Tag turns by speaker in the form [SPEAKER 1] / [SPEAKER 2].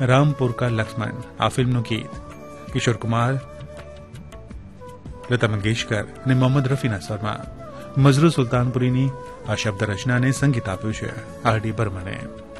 [SPEAKER 1] રામપુર કા લક્ષ્મણ આ ફિલ્મનું ગીત કિશોર કુમાર, લતા મંગેશકર અને મોહમ્મદ રફીના સ્વરમાં મઝરૂર સુલતાનપુરીની આ શબ્દ રચનાને સંગીત આપ્યું છે આર ડી બર્મને.